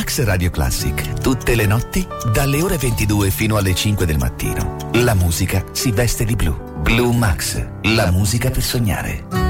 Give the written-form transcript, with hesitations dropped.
Max Radio Classic. Tutte le notti, dalle ore 22 fino alle 5 del mattino. La musica si veste di blu. Blue Max, la musica per sognare.